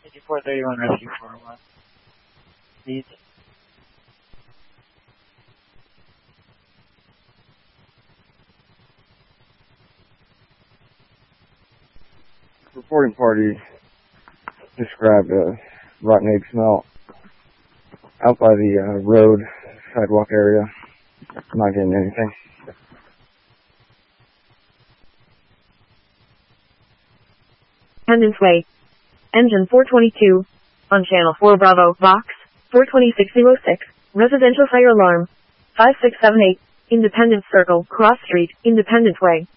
5431 Rescue 401. Leads. Reporting party described a rotten egg smell out by the road sidewalk area. Not getting anything. Independence Way. Engine 422. On channel 4 Bravo. Box 42606. Residential fire alarm. 5678. Independence Circle. Cross Street. Independence Way.